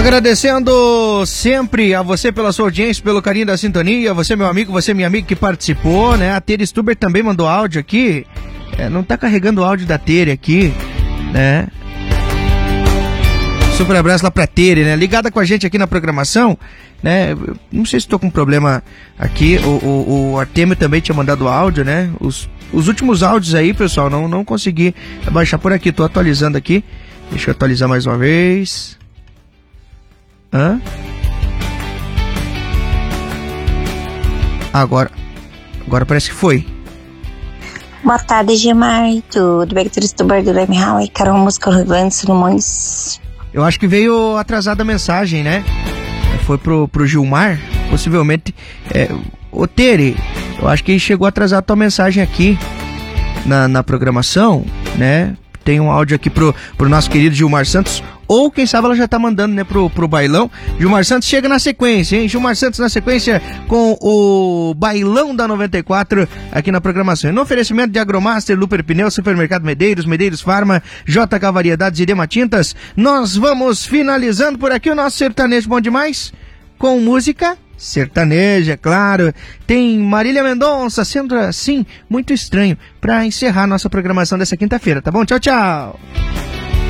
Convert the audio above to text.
Agradecendo sempre a você pela sua audiência, pelo carinho da sintonia, você meu amigo, você minha amiga que participou, né? A Tere Stuber também mandou áudio aqui, não tá carregando o áudio da Tere aqui, né? Super abraço lá pra Tere, né? Ligada com a gente aqui na programação, né? Não sei se tô com problema aqui, o Artemio também tinha mandado áudio, né? Os últimos áudios aí, pessoal, não consegui baixar por aqui, tô atualizando aqui. Deixa eu atualizar mais uma vez. Agora parece que foi. Boa tarde, Gilmar. Tudo bem? Tere Stuber do Leme Hall e Carol Música Orlando Simões. Eu acho que veio atrasada a mensagem, né? Foi pro Gilmar, possivelmente. Ô Tere, eu acho que chegou atrasada a tua mensagem aqui na programação, né? Tem um áudio aqui pro nosso querido Gilmar Santos, ou quem sabe ela já tá mandando, né, pro bailão. Gilmar Santos chega na sequência, hein? Gilmar Santos na sequência com o bailão da 94 aqui na programação. No oferecimento de Agromaster, Luper Pneu, Supermercado Medeiros, Medeiros Farma, JK Variedades e Dema Tintas, nós vamos finalizando por aqui o nosso sertanejo bom demais, com música sertaneja, claro. Tem Marília Mendonça, sendo assim muito estranho, pra encerrar nossa programação dessa quinta-feira, tá bom? Tchau, tchau!